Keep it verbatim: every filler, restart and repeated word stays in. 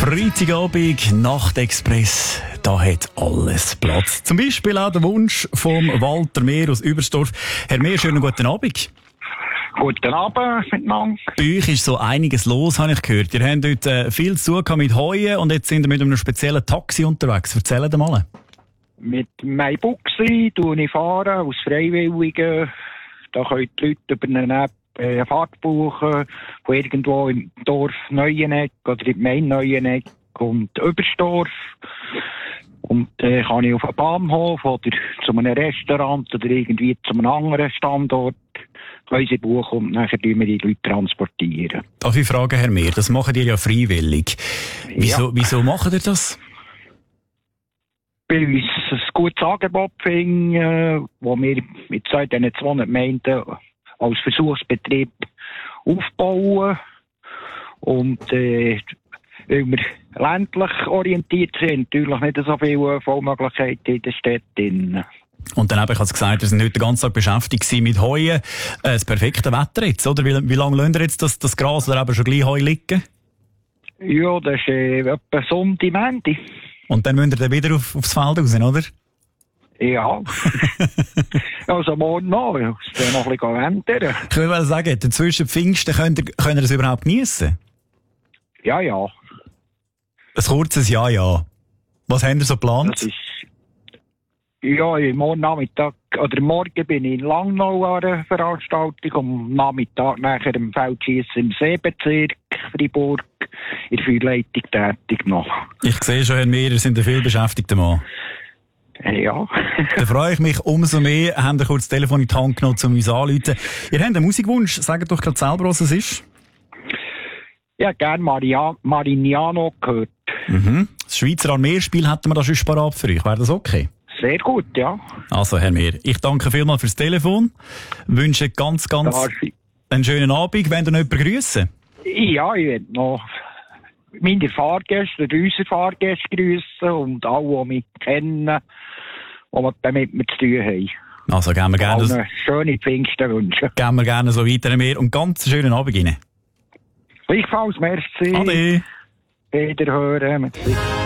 Freitagabend, Nachtexpress, da hat alles Platz. Zum Beispiel auch der Wunsch vom Walter Mehr aus Übersdorf. Herr Mehr, schönen guten Abend. Guten Abend miteinander. Bei euch ist so einiges los, habe ich gehört. Ihr habt heute äh, viel zu tun mit Heuen und jetzt sind wir mit einem speziellen Taxi unterwegs. Erzählt mal. Mit meinem Buxi tue ich fahren, aus Freiwilligen. Da können die Leute über eine App eine Fahrt buchen, von irgendwo im Dorf Neueneck oder im Main Neueneck und Übersdorf. Und dann äh, kann ich auf einen Bahnhof oder zu einem Restaurant oder irgendwie zu einem anderen Standort unsere buchen und dann tun wir die Leute transportieren. Darf ich fragen, Herr Mehr, das macht ihr ja freiwillig. Wieso, Ja. wieso macht ihr das? Bei uns ein gutes Angebot finden, äh, wo wir mit seit diesen zweihundert Gemeinden als Versuchsbetrieb aufbauen. Und äh, weil wir ländlich orientiert sind, natürlich nicht so viele Vollmöglichkeiten in der Stadt. Und dann habe ich gesagt, wir sind heute den ganzen Tag beschäftigt mit Heuen. Äh, das perfekte Wetter jetzt, oder? Wie, wie lange lasst ihr jetzt das, das Gras oder eben schon gleich Heu liegen? Ja, das ist äh, etwa Sonntag, Montag. Und dann müsst ihr dann wieder auf, aufs Feld raus, oder? Ja. Also morgen noch. Ich muss noch ein bisschen ändern. Ich will mal sagen, zwischen Pfingsten könnt ihr, könnt ihr das überhaupt geniessen? Ja, ja. Ein kurzes Ja, ja. Was habt ihr so geplant? Das ist, ja, morgen Nachmittag, oder morgen bin ich in Langnau an einer Veranstaltung, und am Nachmittag nachher im Feldschiessen im Seebezirk, Freiburg, in der Feuerleitung tätig noch. Ich sehe schon, Herr Mehr, ihr seid ein viel beschäftigter Mann. Ja. Dann freue ich mich umso mehr. Habt ihr kurz das Telefon in die Hand genommen, um uns anzurufen. Ihr habt einen Musikwunsch. Sagt doch gerade selber, was es ist. Ich habe gerne Maria- Marignano gehört. Mhm. Das Schweizer Armeespiel hätten wir da schon parat für euch. Wäre das okay? Sehr gut, ja. Also, Herr Mehr, ich danke vielmals fürs Telefon. Wünsche ganz, ganz Darf ich- einen schönen Abend. Wollt ihr noch jemanden grüssen? Ja, ich will noch meine Fahrgäste, unsere Fahrgäste grüssen und alle, die mich kennen, die mit mir zu tun haben. Also, geben wir gerne, Allen schöne Pfingsten wünschen. geben wir gerne so weiter, Herr Mehr. Und ganz einen schönen Abend Ihnen. Gleichfalls, merci. Ade. Wiederhören. Merci.